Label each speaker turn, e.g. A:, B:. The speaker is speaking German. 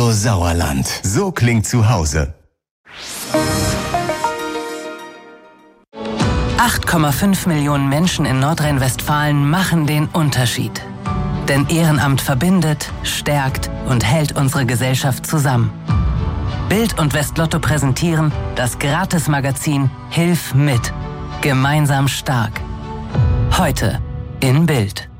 A: Radio Sauerland. So klingt zu Hause.
B: 8,5 Millionen Menschen in Nordrhein-Westfalen machen den Unterschied. Denn Ehrenamt verbindet, stärkt und hält unsere Gesellschaft zusammen. Bild und Westlotto präsentieren das Gratis-Magazin Hilf mit. Gemeinsam stark. Heute in Bild.